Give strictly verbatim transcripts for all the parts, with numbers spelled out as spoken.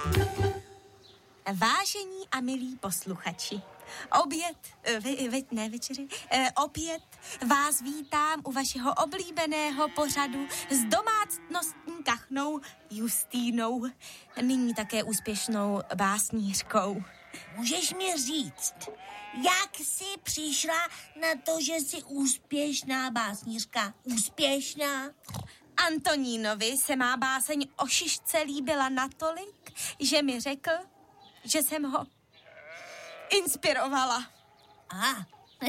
Vážení a milí posluchači, oběd, ve, ve, ne večeři, e, opět vás vítám u vašeho oblíbeného pořadu s domácnostní kachnou Justínou, nyní také úspěšnou básnířkou. Můžeš mi říct, jak jsi přišla na to, že jsi úspěšná básnířka? Úspěšná? Antonínovi se má báseň o šišce líbila natolik, že mi řekl, že jsem ho inspirovala. Aha,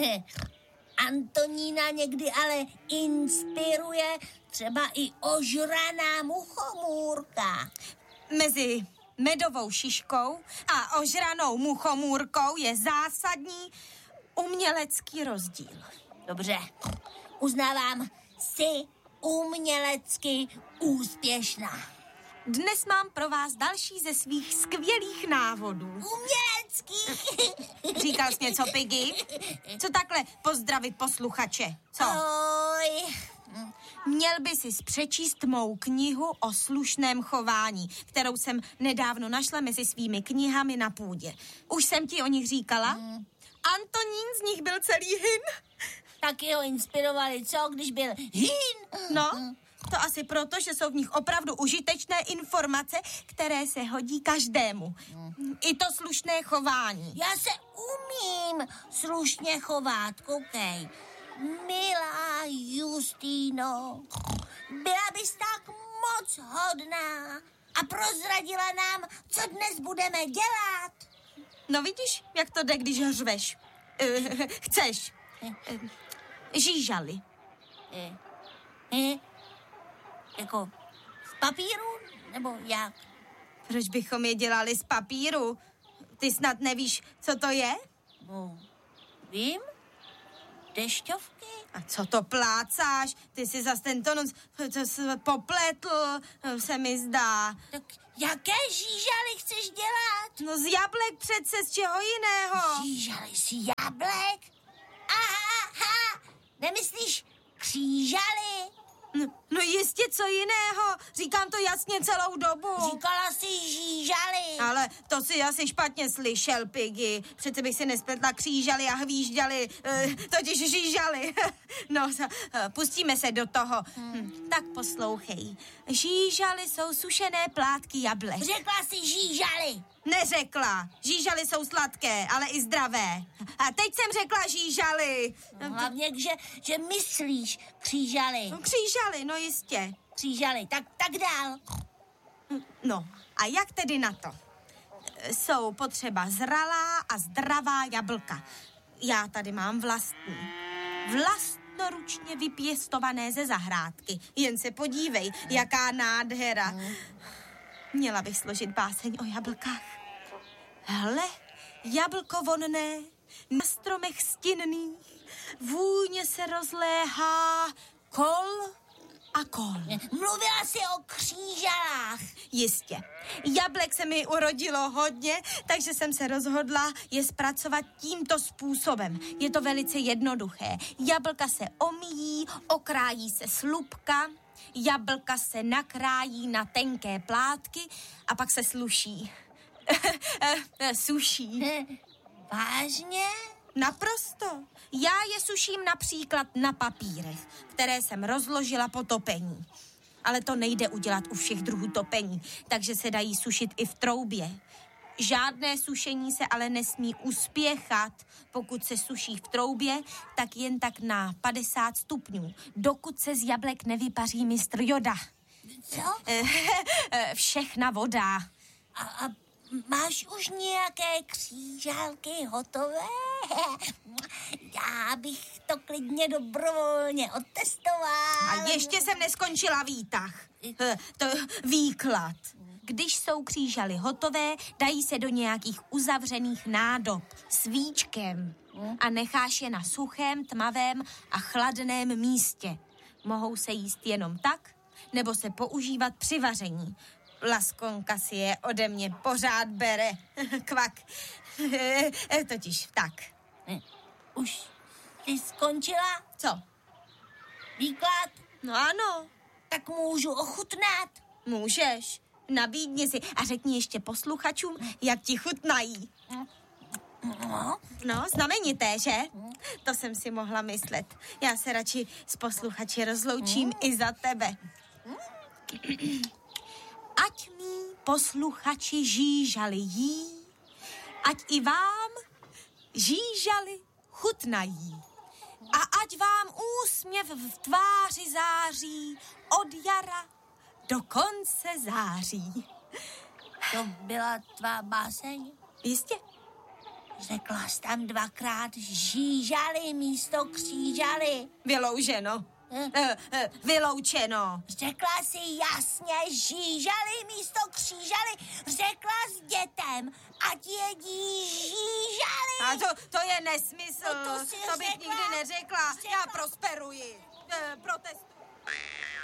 Antonína někdy ale inspiruje třeba i ožraná muchomůrka. Mezi medovou šiškou a ožranou muchomůrkou je zásadní umělecký rozdíl. Dobře, uznávám, jsi umělecky úspěšná. Dnes mám pro vás další ze svých skvělých návodů. Umělecký! Říkal jsi něco, Piggy? Co takhle pozdravit posluchače? Co? Oj. Měl by si přečíst mou knihu o slušném chování, kterou jsem nedávno našla mezi svými knihami na půdě. Už jsem ti o nich říkala? Mm. Antonín z nich byl celý hin. Taky ho inspirovali, co, když byl hin? No, to asi proto, že jsou v nich opravdu užitečné informace, které se hodí každému. Mm. I to slušné chování. Já se umím slušně chovat, koukej. Milá Justíno, byla bys tak moc hodná a prozradila nám, co dnes budeme dělat. No vidíš, jak to jde, když řveš. Uh, chceš. Uh, žížali. Eh, eh, jako z papíru, nebo jak? Proč bychom je dělali z papíru? Ty snad nevíš, co to je? No, vím. Dešťovky? A co to plácáš? Ty si zas tento noc popletl, se mi zdá. Tak jaké žížaly chceš dělat? No z jablek přece, z čeho jiného? Žížaly si jablek? Aha, aha, nemyslíš křížaly? No, no jistě, co jiného. Říkám to jasně celou dobu. Říkala jsi žížaly. Ale to si asi špatně slyšel, Piggy. Přece bych si nespletla křížaly a hvížďaly, eh, totiž žížaly. No, eh, pustíme se do toho. Hm, tak poslouchej. Žížaly jsou sušené plátky jablek. Řekla jsi žížaly. Neřekla. Žížaly jsou sladké, ale i zdravé. A teď jsem řekla žížaly. No, hlavně, že, že myslíš křížaly. No, křížaly, no jistě. Křížaly, tak, tak dál. No, a jak tedy na to? Jsou potřeba zralá a zdravá jablka. Já tady mám vlastní. Vlastnoručně vypěstované ze zahrádky. Jen se podívej, jaká nádhera. Měla bych složit báseň o jablkách. Hele, jablko vonné, na stromech stinných, vůně se rozléhá kol a kol. Mluvila jsi o křížalách. Jistě. Jablek se mi urodilo hodně, takže jsem se rozhodla je zpracovat tímto způsobem. Je to velice jednoduché. Jablka se omíjí, okrájí se slupka, jablka se nakrájí na tenké plátky a pak se sluší. Suší. Vážně? Naprosto. Já je suším například na papírech, které jsem rozložila po topení. Ale to nejde udělat u všech druhů topení, takže se dají sušit i v troubě. Žádné sušení se ale nesmí uspěchat. Pokud se suší v troubě, tak jen tak na padesát stupňů, dokud se z jablek nevypaří mistr Yoda. Co? Všechna voda. A, a máš už nějaké křížálky hotové? Já bych to klidně dobrovolně otestovala. A ještě jsem neskončila výtah. To výklad. Když jsou křížaly hotové, dají se do nějakých uzavřených nádob s víčkem a necháš je na suchém, tmavém a chladném místě. Mohou se jíst jenom tak, nebo se používat při vaření. Laskonka si je ode mě pořád bere. Kvak. Totiž tak. Už jsi skončila? Co? Výklad? No ano. Tak můžu ochutnat? Můžeš. nabídni si a řekni ještě posluchačům, jak ti chutnají. No, znamenité, že? To jsem si mohla myslet. Já se radši s posluchači rozloučím i za tebe. Ať mí posluchači žížali jí, ať i vám žížali chutnají. A ať vám úsměv v tváři září od jara do konce září. To byla tvá báseň? Jistě. Řekla jsi tam dvakrát žížali místo křížali. Vylouženo. Hm? Eh, eh, vyloučeno. Řekla jsi jasně žížali místo křížali. Řekla jsi dětem, ať jedí žížali. A to, to je nesmysl. No to jsi to bych řekla. nikdy neřekla. Řekla. Já prosperuji. Eh, protestuji.